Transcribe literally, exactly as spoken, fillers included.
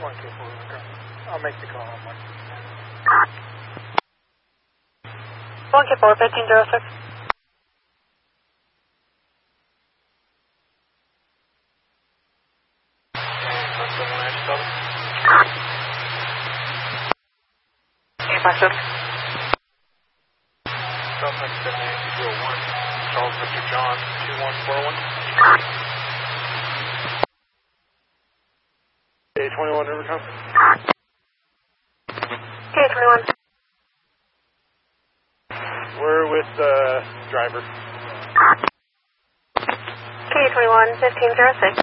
one K four, I'll make the call on one. one K four, fifteen zero six. eight five seven. Southwest seven eight zero one, Charles Victor John, two one four one. K twenty-one, Rivercom. K twenty-one. We're with the uh, driver. K twenty-one, fifteen zero six.